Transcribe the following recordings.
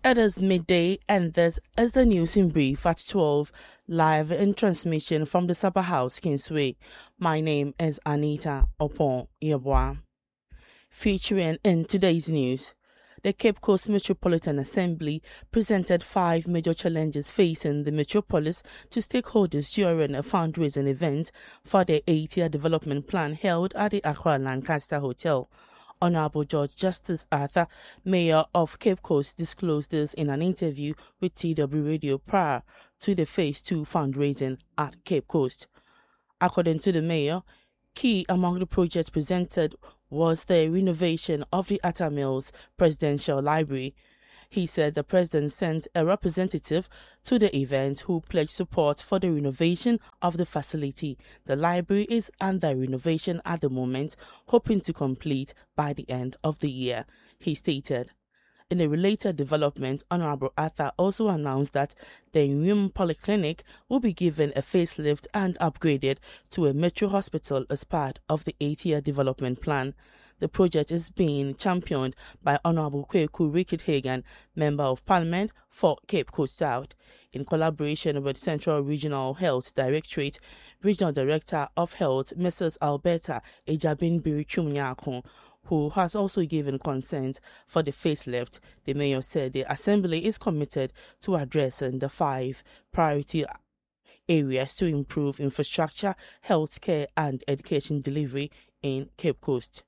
It is midday, and this is the news in brief at 12, live in transmission from the Supper House, Kingsway. My name is Anita Opon Yeboah. Featuring in today's news, the Cape Coast Metropolitan Assembly presented 5 major challenges facing the metropolis to stakeholders during a fundraising event for the 8-year development plan held at the Accra Lancaster Hotel. Honorable George Justice Arthur, Mayor of Cape Coast, disclosed this in an interview with TW Radio prior to the Phase 2 fundraising at Cape Coast. According to the Mayor, key among the projects presented was the renovation of the Atta Mills Presidential Library. He said the President sent a representative to the event who pledged support for the renovation of the facility. The library is under renovation at the moment, hoping to complete by the end of the year, he stated. In a related development, Honorable Arthur also announced that the Nwim Polyclinic will be given a facelift and upgraded to a metro hospital as part of the 8-year development plan. The project is being championed by Honorable Kweku Rickett-Hagan, Member of Parliament for Cape Coast South, in collaboration with Central Regional Health Directorate, Regional Director of Health, Mrs. Alberta Ejabin-Birichum-Nyakon, who has also given consent for the facelift. The Mayor said the Assembly is committed to addressing the 5 priority areas to improve infrastructure, healthcare and education delivery in Cape Coast.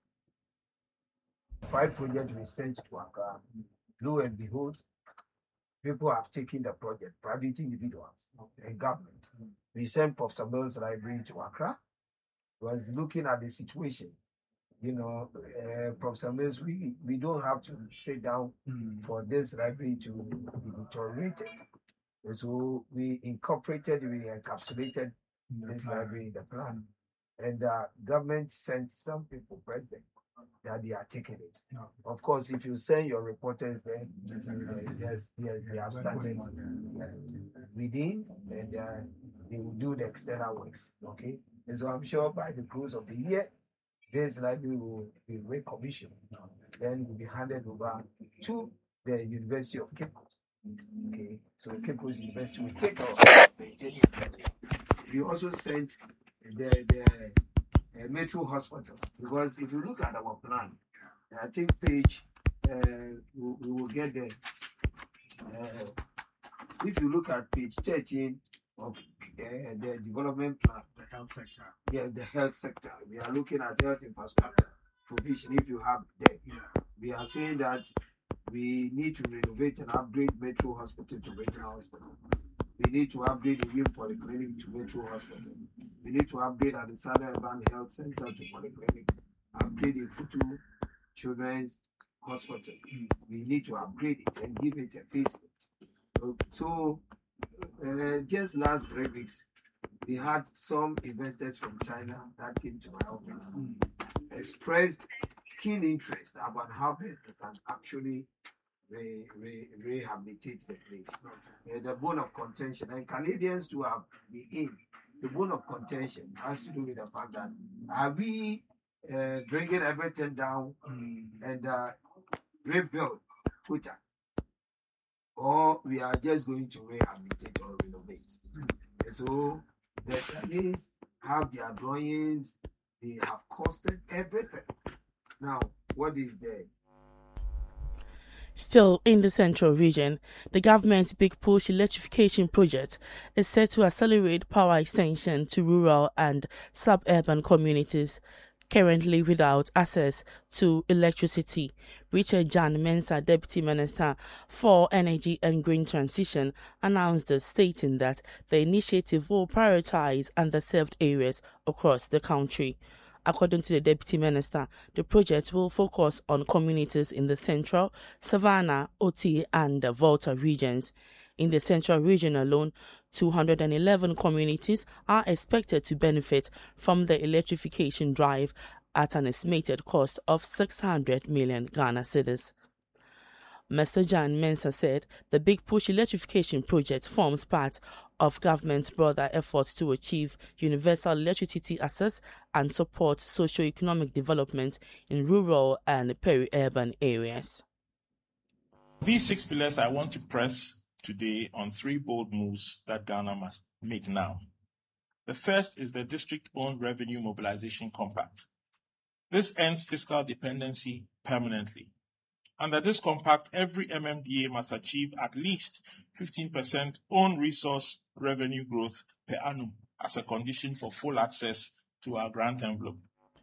5 projects we sent to Accra. Lo and behold, people have taken the project, private individuals and government. We sent Prof. Samuel's library to Accra. Was looking at the situation. You know, Prof. Samuel's, we don't have to sit down for this library to be deteriorated. So we incorporated, we encapsulated this library in the plan. And the government sent some people, President, that they are taking it. Of course, if you send your reporters there, yes, they have started within, and they will do the external works. Okay, and so I'm sure by the close of the year, this library will be recommissioned, then will be handed over to the University of Cape Coast. Okay, so Cape Coast University will take over maintaining it. We also sent the Metro Hospital, because if you look at our plan, I think page we will get there. If you look at page 13 of the development plan, the health sector. Yeah, the health sector. We are looking at health infrastructure provision. If you have there, we are saying that we need to renovate and upgrade Metro Hospital to Regional Hospital. We need to upgrade the Nwim Polyclinic to Metro Hospital. We need to upgrade at the Southern Urban Health Center to Polyclinic. Upgrade the Futu Children's Hospital. We need to upgrade it and give it a facelift. So, just last 3 weeks, we had some investors from China that came to my office, expressed keen interest about how they can actually rehabilitate the place. The bone of contention, and Canadians to have been in. The bone of contention has to do with the fact that are we bringing everything down and rebuild Kuta, or we are just going to rehabilitate or renovate? So the Chinese have their drawings, they have costed everything. Now, what is there? Still in the central region, the government's Big Push electrification project is set to accelerate power extension to rural and suburban communities currently without access to electricity. Richard Jan Mensah, Deputy Minister for Energy and Green Transition, announced this, stating that the initiative will prioritize underserved areas across the country. According to the Deputy Minister, the project will focus on communities in the Central, Savannah, Oti and Volta regions. In the Central region alone, 211 communities are expected to benefit from the electrification drive at an estimated cost of 600 million Ghana cedis. Mr. Jan Mensah said the Big Push electrification project forms part of government's broader efforts to achieve universal electricity access and support socio-economic development in rural and peri-urban areas. these 6 pillars, I want to press today on 3 bold moves that Ghana must make now. The first is the district-owned revenue mobilization compact. This ends fiscal dependency permanently. Under this compact, every MMDA must achieve at least 15% own resource revenue growth per annum as a condition for full access to our grant envelope.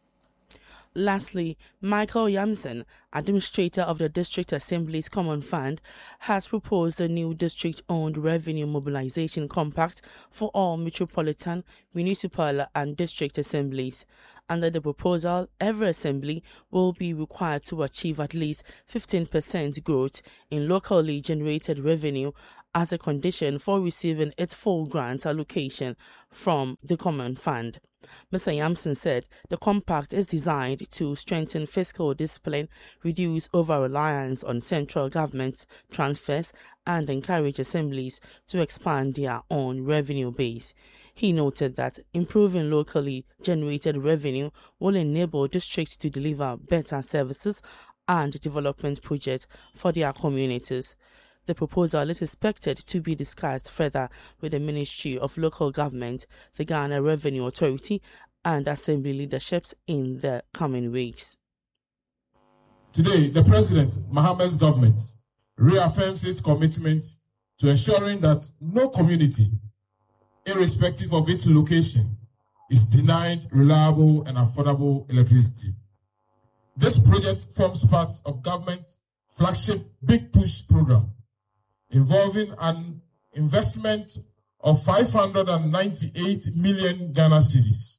Lastly, Michael Yamson, administrator of the District Assembly's Common Fund, has proposed a new district-owned revenue mobilization compact for all metropolitan, municipal and district assemblies. Under the proposal, every assembly will be required to achieve at least 15% growth in locally generated revenue as a condition for receiving its full grant allocation from the Common Fund. Mr. Yamson said the compact is designed to strengthen fiscal discipline, reduce over-reliance on central government transfers, and encourage assemblies to expand their own revenue base. He noted that improving locally generated revenue will enable districts to deliver better services and development projects for their communities. The proposal is expected to be discussed further with the Ministry of Local Government, the Ghana Revenue Authority, and Assembly leaderships in the coming weeks. Today, the President, Mohammed's government, reaffirms its commitment to ensuring that no community, irrespective of its location, is denied reliable and affordable electricity. This project forms part of government flagship Big Push program, involving an investment of 598 million Ghana cedis.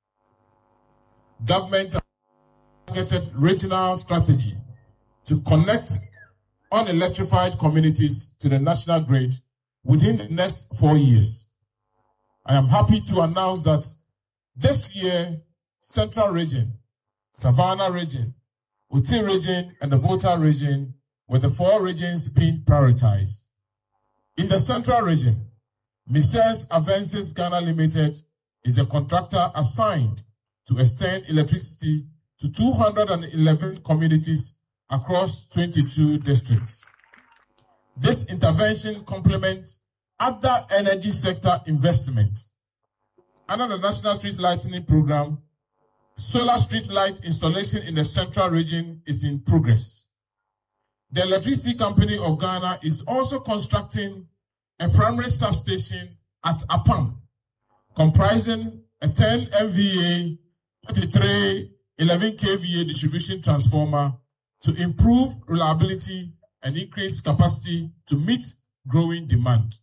Government has targeted regional strategy to connect unelectrified communities to the national grid within the next 4 years. I am happy to announce that this year, Central Region, Savannah Region, Uti Region, and the Volta Region were the 4 regions being prioritized. In the Central Region, Mrs. Avances Ghana Limited is a contractor assigned to extend electricity to 211 communities across 22 districts. This intervention complements other energy sector investment. Under the National Street Lighting Program, solar street light installation in the Central Region is in progress. The Electricity Company of Ghana is also constructing a primary substation at Apam, comprising a 10 MVA, 33, 11 kVA distribution transformer to improve reliability and increase capacity to meet growing demand.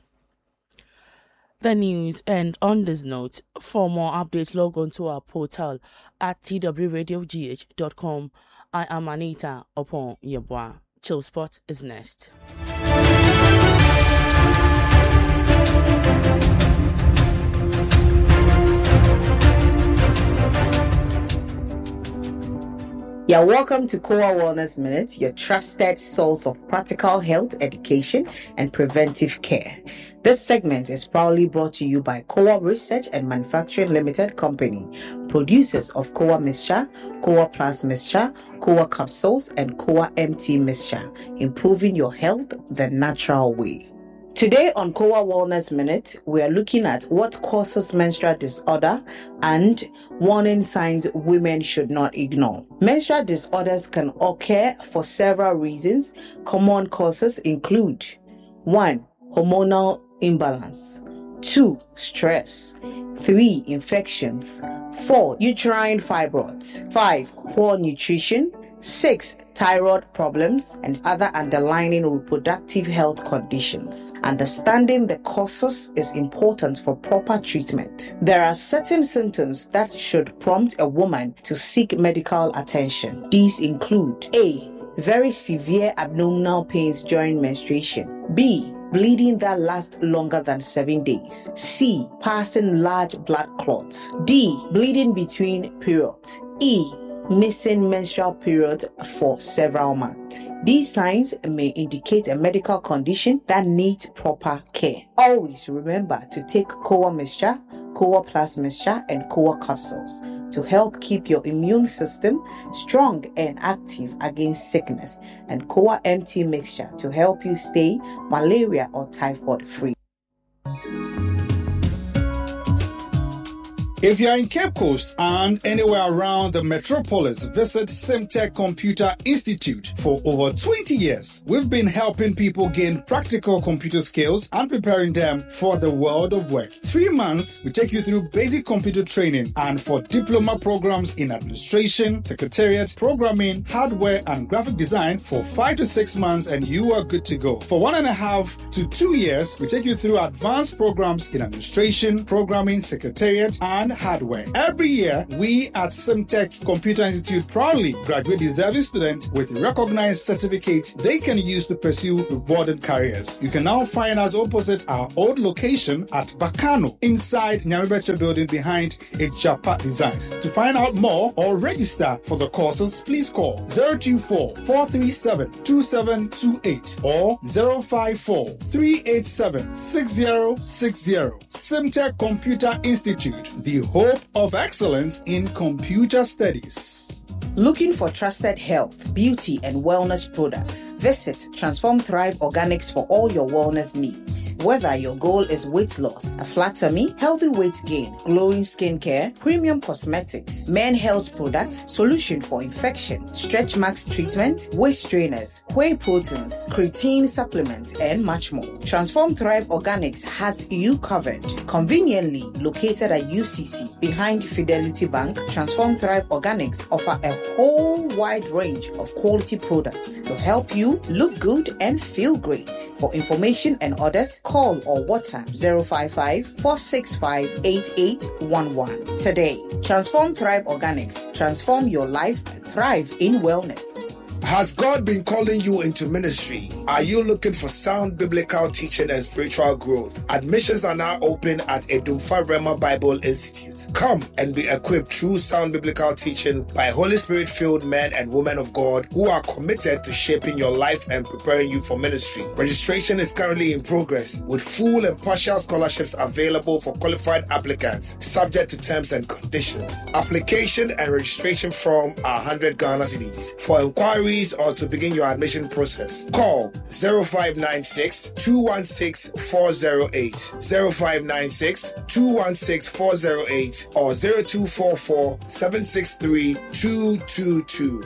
The news end on this note. For more updates, log on to our portal at twradiogh.com. I am Anita Opon Yeboah. Chill Spot is next. You're welcome to Kowa Wellness Minute, your trusted source of practical health education and preventive care. This segment is proudly brought to you by Kowa Research and Manufacturing Limited Company, producers of Kowa Mixture, Kowa Plus Mixture, Kowa Capsules, and Kowa MT Mixture, improving your health the natural way. Today on Kowa Wellness Minute, we are looking at what causes menstrual disorder and warning signs women should not ignore. Menstrual disorders can occur for several reasons. Common causes include 1. Hormonal imbalance, 2. Stress, 3. Infections, 4. Uterine fibroids, 5. Poor nutrition, 6. Thyroid problems and other underlying reproductive health conditions. Understanding the causes is important for proper treatment. There are certain symptoms that should prompt a woman to seek medical attention. These include A. Very severe abdominal pains during menstruation. B. Bleeding that lasts longer than 7 days. C. Passing large blood clots. D. Bleeding between periods. E. Missing menstrual period for several months. These signs may indicate a medical condition that needs proper care. Always remember to take Kowa Mixture, Kowa Plus Mixture, and Kowa Capsules to help keep your immune system strong and active against sickness, and Koa MT mixture to help you stay malaria or typhoid free. If you're in Cape Coast and anywhere around the metropolis, visit Simtech Computer Institute. For over 20 years, we've been helping people gain practical computer skills and preparing them for the world of work. 3 months, we take you through basic computer training, and for diploma programs in administration, secretariat, programming, hardware, and graphic design for 5 to 6 months, and you are good to go. For 1.5 to 2 years, we take you through advanced programs in administration, programming, secretariat, and hardware. Every year, we at Simtech Computer Institute proudly graduate deserving students with recognized certificates they can use to pursue rewarding careers. You can now find us opposite our old location at Bakano, inside Nyamibecha building behind Ejapa Designs. To find out more or register for the courses, please call 024-437-2728 or 054-387-6060. Simtech Computer Institute, the hope of excellence in computer studies. Looking for trusted health, beauty, and wellness products? Visit Transform Thrive Organics for all your wellness needs. Whether your goal is weight loss, a flat tummy, healthy weight gain, glowing skincare, premium cosmetics, men health products, solution for infection, stretch marks treatment, waist trainers, whey proteins, creatine supplement, and much more, Transform Thrive Organics has you covered. Conveniently located at UCC behind Fidelity Bank, Transform Thrive Organics offer a whole wide range of quality products to help you look good and feel great. For information and orders, call or WhatsApp 055-465-8811. Today, Transform Thrive Organics. Transform your life and thrive in wellness. Has God been calling you into ministry? Are you looking for sound biblical teaching and spiritual growth? Admissions are now open at Edumfa Rema Bible Institute. Come and be equipped through sound biblical teaching by Holy Spirit-filled men and women of God who are committed to shaping your life and preparing you for ministry. Registration is currently in progress with full and partial scholarships available for qualified applicants, subject to terms and conditions. Application and registration form are 100 Ghana cedis. For inquiries or to begin your admission process, call 0596-216-408, 0596-216-408 or 0244-763-222,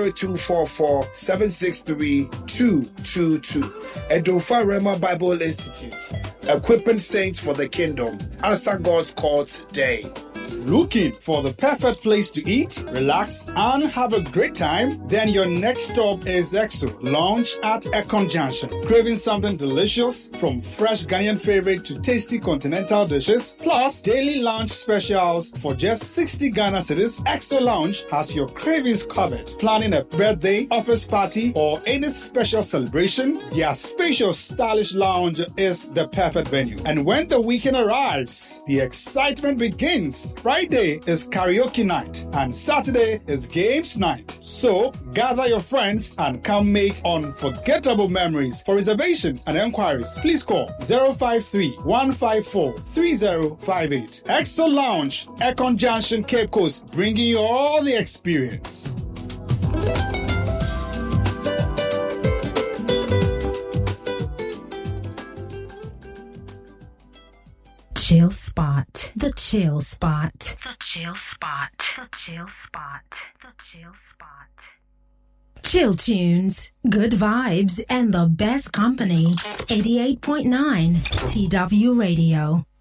0244-763-222. Edumfa Rema Bible Institute, equipping saints for the kingdom. Answer God's call today. Looking for the perfect place to eat, relax, and have a great time? Then your next stop is Exo Lounge at Econ Junction. Craving something delicious from fresh Ghanaian favorite to tasty continental dishes, plus daily lunch specials for just 60 Ghana cedis? Exo Lounge has your cravings covered. Planning a birthday, office party, or any special celebration? Their spacious, stylish lounge is the perfect venue. And when the weekend arrives, the excitement begins. Friday is karaoke night and Saturday is games night. So gather your friends and come make unforgettable memories. For reservations and enquiries, please call 053-154-3058. Exo Lounge, Econ Junction, Cape Coast, bringing you all the experience. Chill Spot. The Chill Spot. The Chill Spot. The Chill Spot. The Chill Spot. Chill tunes, good vibes, and the best company. 88.9 TW Radio.